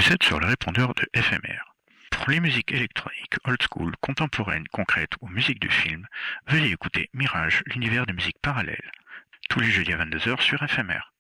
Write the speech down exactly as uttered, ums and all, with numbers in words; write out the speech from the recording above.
sept sur le répondeur de F M R. Pour les musiques électroniques, old school, contemporaines, concrètes ou musique de film, veuillez écouter Mirage, l'univers des musiques parallèles, tous les jeudis à vingt-deux heures sur F M R.